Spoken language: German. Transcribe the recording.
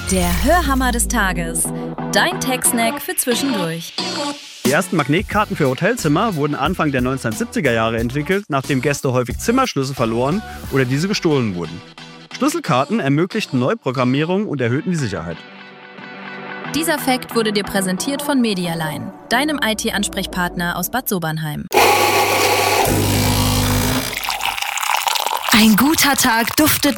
Der Hörhammer des Tages. Dein Tech-Snack für zwischendurch. Die ersten Magnetkarten für Hotelzimmer wurden Anfang der 1970er Jahre entwickelt, nachdem Gäste häufig Zimmerschlüssel verloren oder diese gestohlen wurden. Schlüsselkarten ermöglichten Neuprogrammierung und erhöhten die Sicherheit. Dieser Fact wurde dir präsentiert von Medialine, deinem IT-Ansprechpartner aus Bad Sobernheim. Ein guter Tag duftet